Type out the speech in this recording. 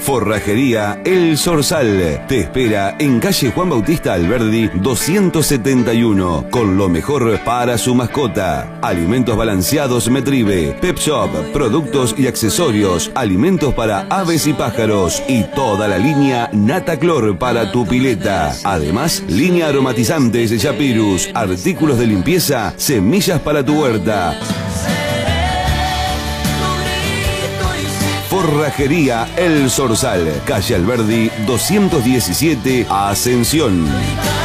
Forrajería El Zorzal te espera en calle Juan Bautista Alberdi 271 con lo mejor para su mascota. Alimentos balanceados Metribe, Pep Shop, productos y accesorios, alimentos para aves y pájaros y toda la línea Nataclor para tu pileta. Además, línea aromatizantes de Yapirus, artículos de limpieza, semillas para tu huerta. Forrajería El Zorzal, calle Alberdi 217, Ascensión.